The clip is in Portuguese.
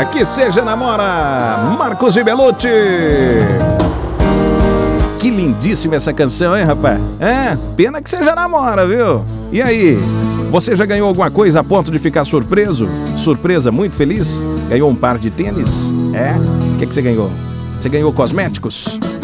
Que seja namora, Marcos e Belucci. Que lindíssima essa canção, hein, rapaz? Pena que você já namora, viu? E aí, você já ganhou alguma coisa a ponto de ficar surpreso? Surpresa, muito feliz? Ganhou um par de tênis? O que você ganhou? Você ganhou cosméticos?